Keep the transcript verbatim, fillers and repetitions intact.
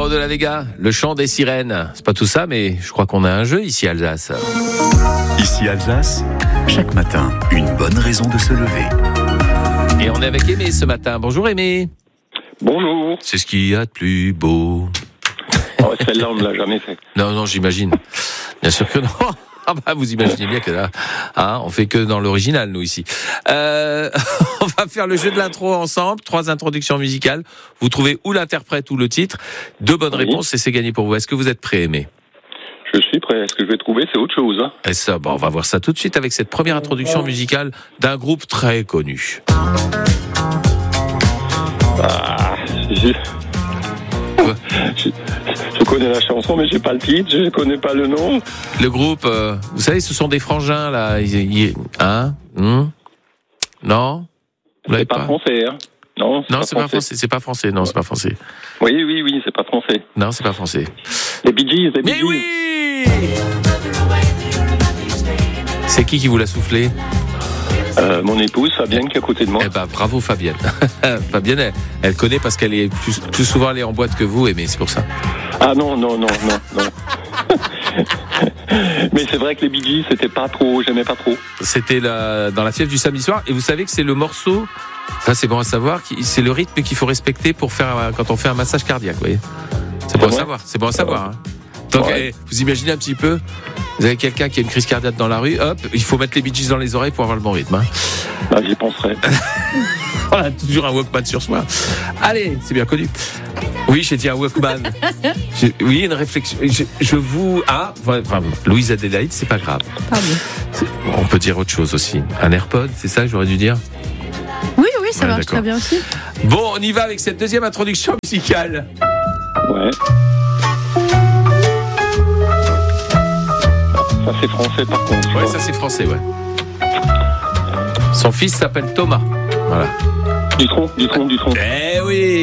Laurent de la Vega, le chant des sirènes. C'est pas tout ça, mais je crois qu'on a un jeu ici à Alsace. Ici Alsace, chaque matin, une bonne raison de se lever. Et on est avec Aimé ce matin. Bonjour Aimé. Bonjour. C'est ce qu'il y a de plus beau. Oh, celle-là, on ne l'a jamais fait. Non, non, j'imagine. Bien sûr que non. Ah bah, vous imaginez bien que là, hein, on fait que dans l'original, nous, ici. Euh, on va faire le jeu de l'intro ensemble. Trois introductions musicales. Vous trouvez ou l'interprète ou le titre. Deux bonnes Oui. réponses et c'est gagné pour vous. Est-ce que vous êtes prêt, Aimé ? Je suis prêt. Ce que je vais trouver, c'est autre chose. Hein. Et ça, bon, on va voir ça tout de suite avec cette première introduction musicale d'un groupe très connu. Ah, je... je... je connais la chanson, mais j'ai pas le titre. Je connais pas le nom. Le groupe, euh, vous savez, ce sont des frangins, là. Ils, ils, hein hum Non vous l'avez C'est pas, pas français. Hein. Non, c'est, non, pas, c'est français. pas français. C'est pas français. Non, c'est pas français. Oui, oui, oui, c'est pas français. Non, c'est pas français. Les Bee Gees, les Bee Mais Gees. oui. C'est qui qui vous l'a soufflé ? Euh, mon épouse, Fabienne, qui est à côté de moi. Eh ben, bravo Fabienne. Fabienne, elle, elle connaît parce qu'elle est plus, plus souvent allée en boîte que vous, mais c'est pour ça. Ah non, non, non, non, non. Mais c'est vrai que les Bee Gees, c'était pas trop, j'aimais pas trop. C'était la, dans la fièvre du samedi soir, et vous savez que c'est le morceau, ça c'est bon à savoir, c'est le rythme qu'il faut respecter pour faire, quand on fait un massage cardiaque, vous voyez. C'est bon à savoir, c'est bon à savoir. Hein. Donc, ouais. eh, vous imaginez un petit peu, vous avez quelqu'un qui a une crise cardiaque dans la rue, hop, il faut mettre les Bee Gees dans les oreilles pour avoir le bon rythme. Hein. Bah, j'y penserai. On a toujours un Walkman sur soi. Allez, c'est bien connu. Oui, j'ai dit un Walkman. je, oui, une réflexion. Je, je vous... Ah, enfin, Louise Adélaïde, c'est pas grave. Pardon. C'est, on peut dire autre chose aussi. Un AirPod, c'est ça que j'aurais dû dire ? Oui, oui, ça ouais, marche d'accord. très bien aussi. Bon, on y va avec cette deuxième introduction musicale. Ouais. Ça, c'est français, par contre. Ouais, ça, c'est français, ouais. Son fils s'appelle Thomas. Voilà. Dutronc, Dutronc, Dutronc. Eh oui!